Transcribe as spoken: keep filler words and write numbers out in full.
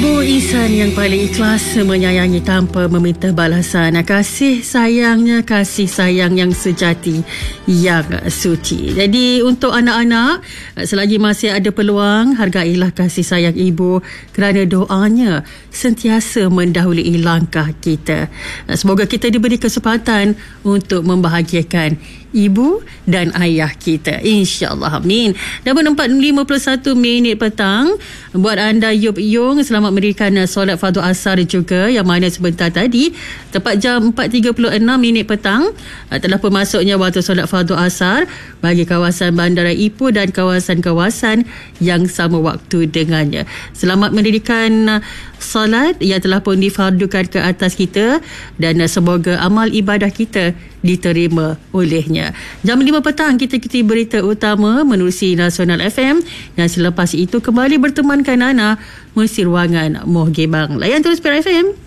Ibu insan yang paling ikhlas, menyayangi tanpa meminta balasan. Kasih sayangnya, kasih sayang yang sejati, yang suci. Jadi untuk anak-anak, selagi masih ada peluang, hargailah kasih sayang ibu kerana doanya sentiasa mendahului langkah kita. Semoga kita diberi kesempatan untuk membahagiakan ibu dan ayah kita, insya-Allah, amin. Dan empat lima puluh satu minit petang buat anda Yub Yung, selamat mendirikan solat fardu asar juga, yang mana sebentar tadi tepat jam empat tiga puluh enam minit petang telah pun masuknya waktu solat fardu asar bagi kawasan Bandara Ipoh dan kawasan-kawasan yang sama waktu dengannya. Selamat mendirikan solat yang telah pun difardukan ke atas kita, dan semoga amal ibadah kita diterima olehnya. Jam lima petang kita ikuti berita utama menerusi Nasional F M, dan selepas itu kembali bertemankan Nana mengisi ruangan Moh Gebang. Layan terus P R F M.